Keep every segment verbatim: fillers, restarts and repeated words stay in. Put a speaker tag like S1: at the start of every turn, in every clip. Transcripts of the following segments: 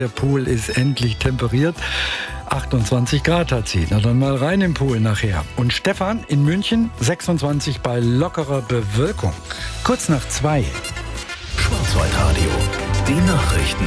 S1: Der Pool ist endlich temperiert. achtundzwanzig Grad hat sie. Na dann mal rein im Pool nachher. Und Stefan in München, sechsundzwanzig bei lockerer Bewölkung. Kurz nach zwei.
S2: Schwarzwaldradio, die Nachrichten.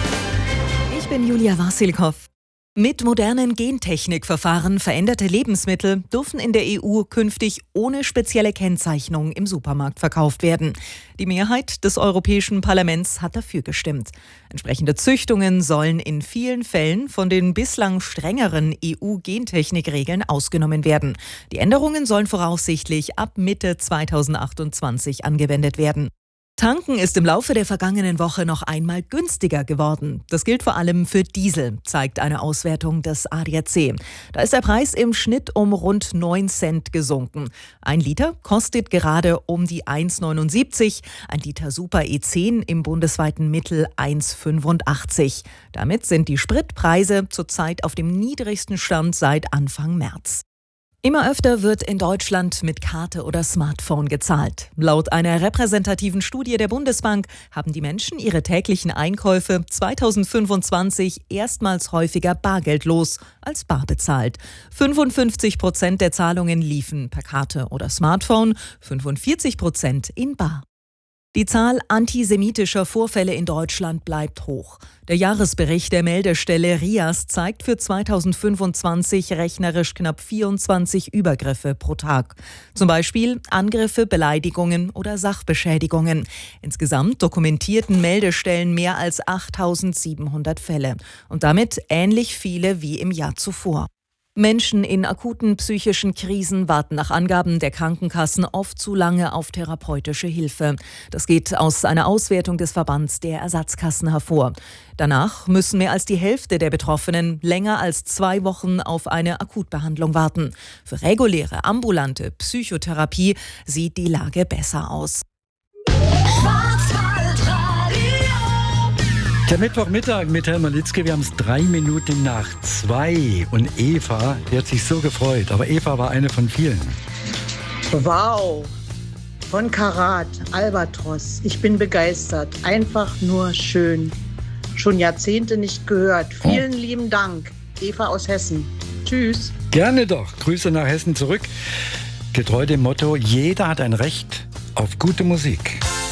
S3: Ich bin Julia Wasilkow. Mit modernen Gentechnikverfahren veränderte Lebensmittel dürfen in der E U künftig ohne spezielle Kennzeichnung im Supermarkt verkauft werden. Die Mehrheit des Europäischen Parlaments hat dafür gestimmt. Entsprechende Züchtungen sollen in vielen Fällen von den bislang strengeren E U-Gentechnikregeln ausgenommen werden. Die Änderungen sollen voraussichtlich ab Mitte zweitausendachtundzwanzig angewendet werden. Tanken ist im Laufe der vergangenen Woche noch einmal günstiger geworden. Das gilt vor allem für Diesel, zeigt eine Auswertung des A D A C. Da ist der Preis im Schnitt um rund neun Cent gesunken. Ein Liter kostet gerade um die eins Komma neunundsiebzig, ein Liter Super E zehn im bundesweiten Mittel eins Komma fünfundachtzig. Damit sind die Spritpreise zurzeit auf dem niedrigsten Stand seit Anfang März. Immer öfter wird in Deutschland mit Karte oder Smartphone gezahlt. Laut einer repräsentativen Studie der Bundesbank haben die Menschen ihre täglichen Einkäufe zweitausendfünfundzwanzig erstmals häufiger bargeldlos als bar bezahlt. fünfundfünfzig Prozent der Zahlungen liefen per Karte oder Smartphone, fünfundvierzig Prozent in bar. Die Zahl antisemitischer Vorfälle in Deutschland bleibt hoch. Der Jahresbericht der Meldestelle R I A S zeigt für zweitausendfünfundzwanzig rechnerisch knapp vierundzwanzig Übergriffe pro Tag. Zum Beispiel Angriffe, Beleidigungen oder Sachbeschädigungen. Insgesamt dokumentierten Meldestellen mehr als achttausendsiebenhundert Fälle und damit ähnlich viele wie im Jahr zuvor. Menschen in akuten psychischen Krisen warten nach Angaben der Krankenkassen oft zu lange auf therapeutische Hilfe. Das geht aus einer Auswertung des Verbands der Ersatzkassen hervor. Danach müssen mehr als die Hälfte der Betroffenen länger als zwei Wochen auf eine Akutbehandlung warten. Für reguläre ambulante Psychotherapie sieht die Lage besser aus.
S1: Der Mittwochmittag mit Helmer Litzke, wir haben es drei Minuten nach zwei und Eva, die hat sich so gefreut, aber Eva war eine von vielen.
S4: Wow, von Karat, Albatros, ich bin begeistert, einfach nur schön. Schon Jahrzehnte nicht gehört, vielen oh. lieben Dank, Eva aus Hessen. Tschüss.
S1: Gerne doch, Grüße nach Hessen zurück. Getreu dem Motto, jeder hat ein Recht auf gute Musik.